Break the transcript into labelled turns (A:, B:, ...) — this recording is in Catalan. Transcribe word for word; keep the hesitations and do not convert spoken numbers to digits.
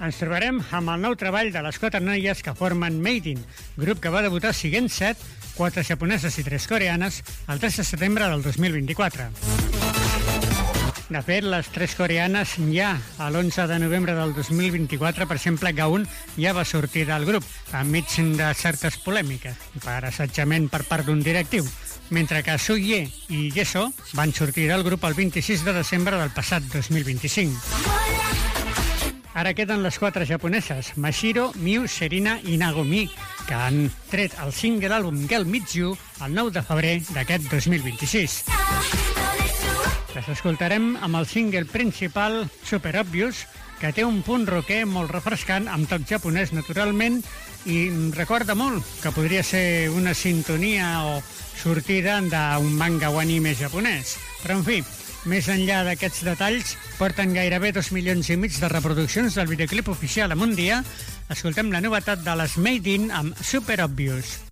A: Ens trobarem amb el nou treball de les quatre noies que formen Made In, grup que va debutar siguent set, quatre japoneses i tres coreanes, el tres de setembre del dos mil vint-i-quatre. De fet, les tres coreanes ja, a l'onze de novembre del dos mil vint-i-quatre, per exemple, Gaun ja va sortir del grup, enmig de certes polèmiques, per assetjament per part d'un directiu, mentre que Su-ye i Yeso van sortir del grup el vint-i-sis de desembre del passat dos mil vint-i-cinc. Ara queden les quatre japoneses, Mashiro, Miu, Serena i Nagomi, que han tret el single àlbum Girl Meets You el nou de febrer d'aquest dos mil vint-i-sis. Les escoltarem amb el single principal Super Obvious, que té un punt rocker molt refrescant amb toc japonès naturalment i recorda molt que podria ser una sintonia o sortida d'un manga o anime japonès. Però, en fi, més enllà d'aquests detalls, porten gairebé dos milions i mig de reproduccions del videoclip oficial en un dia. Escoltem la novetat de les Made In amb Super Obvious.